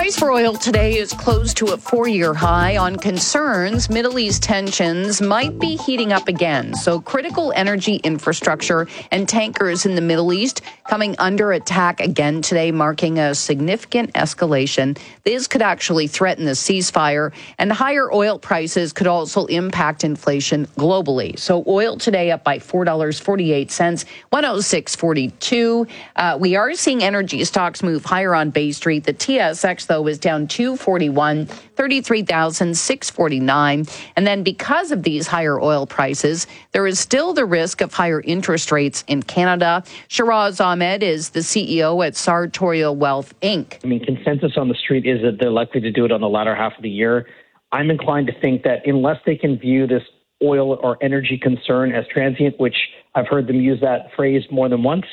price for oil today is close to a 4-year high on concerns Middle East tensions might be heating up again. So critical energy infrastructure and tankers in the Middle East coming under attack again today, marking a significant escalation. This could actually threaten the ceasefire, and higher oil prices could also impact inflation globally. So oil today up by $4.48, 106.42. We are seeing energy stocks move higher on Bay Street. The TSX, though, is down 241, 33,649. And then because of these higher oil prices, there is still the risk of higher interest rates in Canada. Shiraz Ahmed is the CEO at Sartorial Wealth, Inc. Consensus on the street is that they're likely to do it on the latter half of the year. I'm inclined to think that unless they can view this oil or energy concern as transient, which I've heard them use that phrase more than once,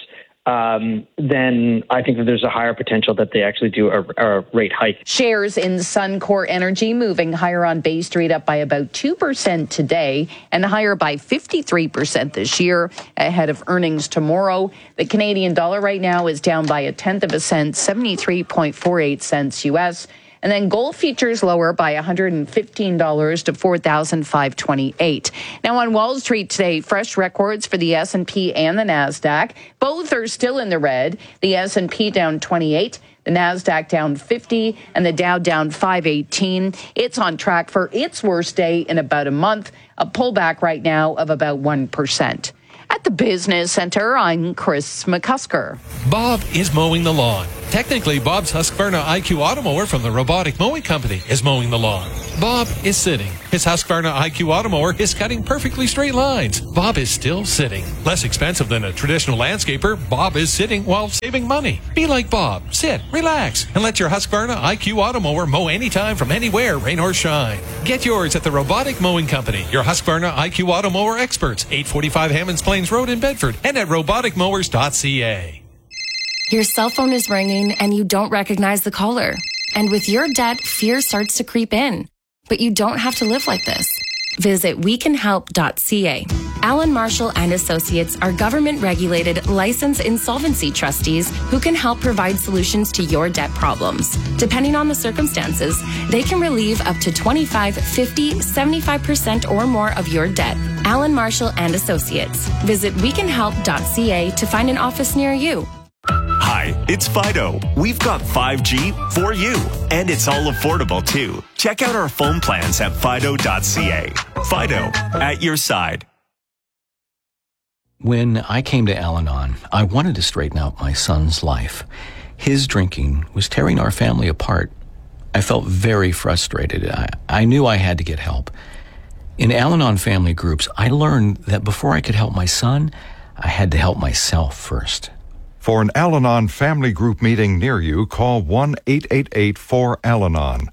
then I think that there's a higher potential that they actually do a rate hike. Shares in Suncor Energy moving higher on Bay Street, up by about 2% today and higher by 53% this year, ahead of earnings tomorrow. The Canadian dollar right now is down by 0.1 cent, 73.48 cents U.S., and then gold futures lower by $115 to $4,528. Now on Wall Street today, fresh records for the S&P and the NASDAQ. Both are still in the red. The S&P down 28, the NASDAQ down 50, and the Dow down 518. It's on track for its worst day in about a month, a pullback right now of about 1%. At the Business Center, I'm Chris McCusker. Bob is mowing the lawn. Technically, Bob's Husqvarna IQ Automower from the Robotic Mowing Company is mowing the lawn. Bob is sitting. His Husqvarna IQ Automower is cutting perfectly straight lines. Bob is still sitting. Less expensive than a traditional landscaper, Bob is sitting while saving money. Be like Bob. Sit, relax, and let your Husqvarna IQ Automower mow anytime from anywhere, rain or shine. Get yours at the Robotic Mowing Company, your Husqvarna IQ Automower experts, 845 Hammonds Plains Road in Bedford, and at roboticmowers.ca. Your cell phone is ringing and you don't recognize the caller. And with your debt, fear starts to creep in. But you don't have to live like this. Visit wecanhelp.ca. Allen Marshall and Associates are government-regulated, licensed insolvency trustees who can help provide solutions to your debt problems. Depending on the circumstances, they can relieve up to 25, 50, 75% or more of your debt. Allen Marshall and Associates. Visit wecanhelp.ca to find an office near you. Hi, it's Fido. We've got 5G for you, and it's all affordable too. Check out our phone plans at fido.ca. Fido, at your side. When I came to Al-Anon, I wanted to straighten out my son's life. His drinking was tearing our family apart. I felt very frustrated. I knew I had to get help. In Al-Anon family groups, I learned that before I could help my son, I had to help myself first. For an Al-Anon family group meeting near you, call 1-888-4-AL-ANON,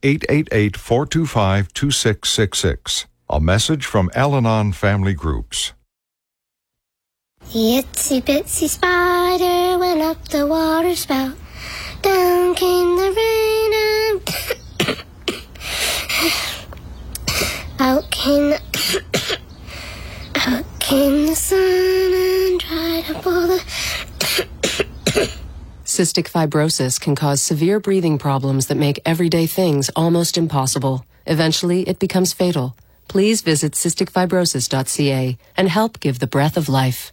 1-888-425-2666. A message from Al-Anon family groups. The itsy bitsy spider went up the water spout. Down came the rain and out came the sun and dried up all the Cystic fibrosis can cause severe breathing problems that make everyday things almost impossible. Eventually, it becomes fatal. Please visit cysticfibrosis.ca and help give the breath of life.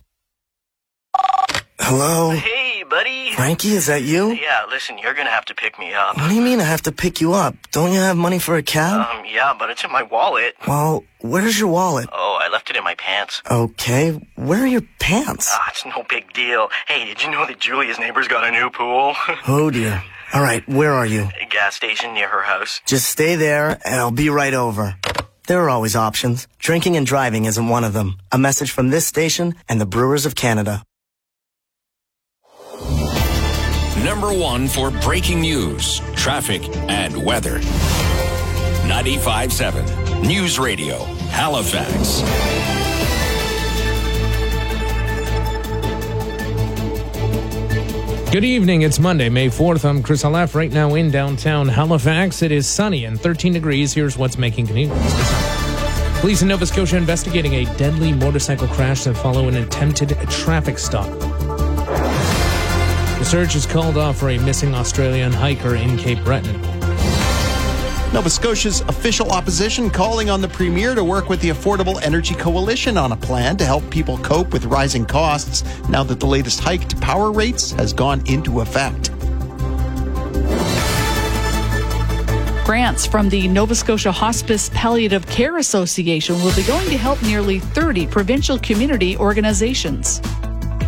Hello? Hey, buddy. Frankie, is that you? Yeah, listen, you're gonna have to pick me up. What do you mean I have to pick you up? Don't you have money for a cab? Yeah, but it's in my wallet. Well, where's your wallet? Oh, I left it in my pants. Okay, where are your pants? It's no big deal. Hey, did you know that Julia's neighbor's got a new pool? Oh, dear. All right, where are you? A gas station near her house. Just stay there, and I'll be right over. There are always options. Drinking and driving isn't one of them. A message from this station and the Brewers of Canada. Number one for breaking news, traffic, and weather. 95.7 News Radio, Halifax. Good evening. It's Monday, May 4th. I'm Chris Halef. Right now in downtown Halifax, it is sunny and 13 degrees. Here's what's making news. Police in Nova Scotia investigating a deadly motorcycle crash that followed an attempted traffic stop. The search is called off for a missing Australian hiker in Cape Breton. Nova Scotia's official opposition calling on the Premier to work with the Affordable Energy Coalition on a plan to help people cope with rising costs now that the latest hike to power rates has gone into effect. Grants from the Nova Scotia Hospice Palliative Care Association will be going to help nearly 30 provincial community organizations.